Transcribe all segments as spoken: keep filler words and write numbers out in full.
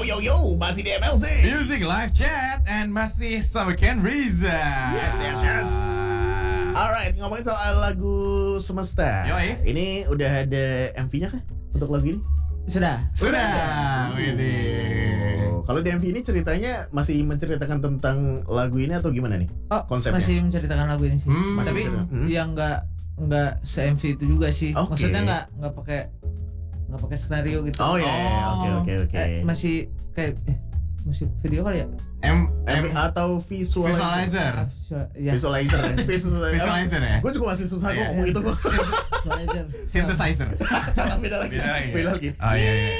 yo yo, masih di M L C Music Live Chat and masih sama Ken Riza. Yes yes yes. Alright, ngomongin soal lagu Semesta. Yoi. Ini udah ada M V-nya kah untuk lagu ini? Sudah. Sudah. Widih. Oh, kalau di M V ini ceritanya masih menceritakan tentang lagu ini atau gimana nih? Oh, Konsepnya? masih menceritakan lagu ini sih. Hmm, masih Tapi menceritakan. Hmm. yang enggak enggak se-M V itu juga sih. Oke. Maksudnya enggak enggak pakai enggak pakai skenario gitu. Oh ya, oke oke oke. Eh, masih kayak eh, masih video kali ya? M M M atau visual Visualizer. Ah, visual- ya. Visualizer. Visualizer. Visualizer ya. Gue juga masih susah Iya. kok ngomong itu kok. Visualizer. Synthesizer. Salah beda lagi. Beda lagi. Beda lagi. Oh iya iya.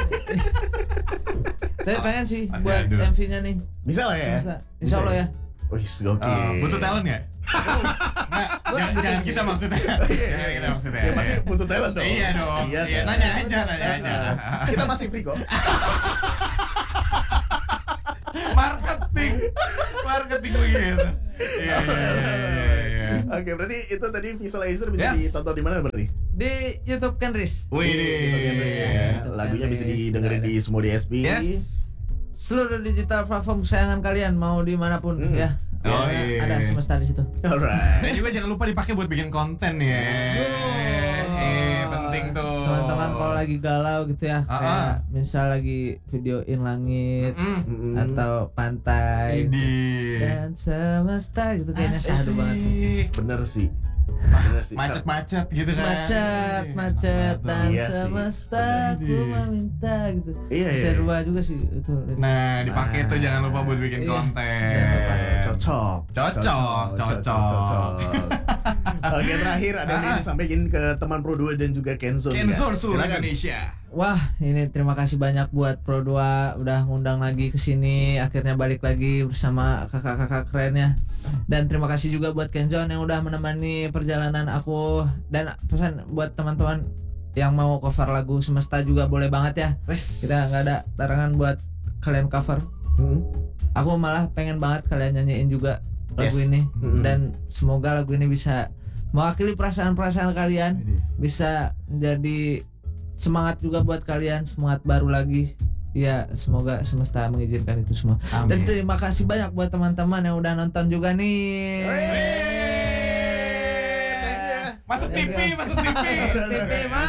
Tapi pengen sih Aduh, buat aduh. M V-nya nih. Bisa lah ya. Bisa. Insya Allah ya. Wih, gokil. Oh, butuh talent ya? Nggak, jangan, jangan kita maksudnya. Jangan kita maksudnya. Ya, pasti butuh talent dong. Iya dong. Iya, Iya, kan? nanya aja, nanya aja. Nah, kita masih free kok. Marketing. Marketing begitu. Iya iya iya iya. Oke, berarti itu tadi visualizer bisa Yes. ditonton di mana berarti? Di YouTube Ken Riz. Wih. Gitu, Genres, ya. YouTube Lagunya bisa Genres. didengerin di semua D S P. Yes. Seluruh digital platform kesayangan kalian mau dimanapun Hmm. ya. Oh, Ya, iya. Ada Semesta di situ. Alright. Dan juga jangan lupa dipakai buat bikin konten ya. Eh, penting tuh. Teman-teman kalau lagi galau gitu ya, Ah, kayak ah. misal lagi videoin langit Mm. Mm-mm. atau pantai Idi. dan semesta gitu kayaknya Asik. syahdu banget. Bener sih. Bener sih. Macet-macet gitu kan. Macet, macet dan Iya sih, semesta bener. ku meminta gitu. Iya, iya. Bisa dua juga sih itu. Nah, dipakai Nah. tuh jangan lupa buat bikin Iya. konten. Cocok. Cocok, cocok. Oke, terakhir ada yang Ah. disampaikan ke teman Pro dua dan juga Kenzo. nih, Kenzo Kak. seluruh Silakan. Indonesia. Wah, ini terima kasih banyak buat Pro dua udah ngundang lagi ke sini, akhirnya balik lagi bersama kakak-kakak kerennya. Dan terima kasih juga buat Kenzon yang udah menemani perjalanan aku, dan pesan buat teman-teman yang mau cover lagu Semesta juga boleh banget ya. Wes. Kita nggak ada larangan buat kalian cover. Hmm. Aku malah pengen banget kalian nyanyiin juga lagu Yes. ini, Mm-mm. dan semoga lagu ini bisa mewakili perasaan-perasaan kalian, bisa menjadi semangat juga buat kalian, semangat baru lagi. Ya, semoga semesta mengizinkan itu semua. Amin. Dan terima kasih banyak buat teman-teman yang udah nonton juga nih. Masuk T V, masuk T V. T V, Mak.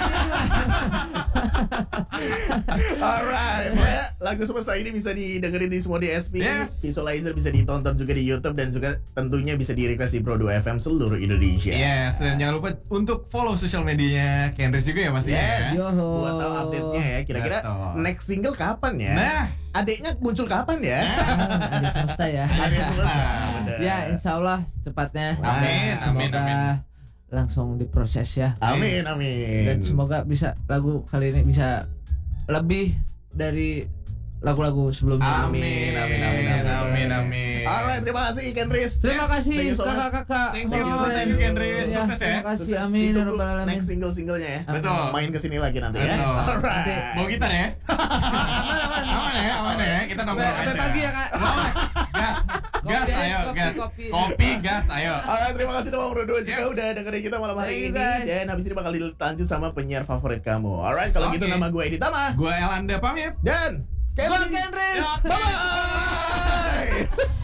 Alright, pokoknya lagu Semesta ini bisa didengerin di semua D S P. Yes. Visualizer bisa ditonton juga di YouTube dan juga tentunya bisa di request di Pro dua F M seluruh Indonesia. Yes, dan jangan lupa untuk follow sosial medianya Kenris juga ya pasti Yes. ya. Yo. Buat tahu update-nya ya. Kira-kira Betul. next single kapan ya? Nah, Adiknya muncul kapan ya? Ah, Ada semesta ya. Ada Semesta. Bener. Ya, insya Allah secepatnya. Amin, Semoga amin, amin. langsung diproses ya. Amin, amin. Dan semoga bisa lagu kali ini bisa lebih dari lagu-lagu sebelumnya. Amin, amin, amin, amin. amin, amin. Alright, terima kasih Kenris. Terima kasih Thank you so much. kakak-kakak. Thank you, Bang thank you, Ren. Kenris. Ya, Sukses ya. Terima kasih, Sukses. amin. ya Ditunggu rabbal alamin. next single-singlenya ya. Betul. Main kesini lagi nanti ya. Betul. Alright. Bawa gitar ya. Aman ya, aman ya. Kita nongkrong aja. Sampai pagi ya kak. Gas, gas, Kopi, ayo, kopi, gas. kopi. Kopi, gas, ayo. Alright, terima kasih teman Pro dua juga Yes. udah dengerin kita malam hari Thank you, ini. guys. Dan habis ini bakal dilanjut sama penyiar favorit kamu. Alright, kalau gitu Oke. nama gue Edi Tama Gua Elanda pamit. dan Bang Kevin. Kenris. Bye bye.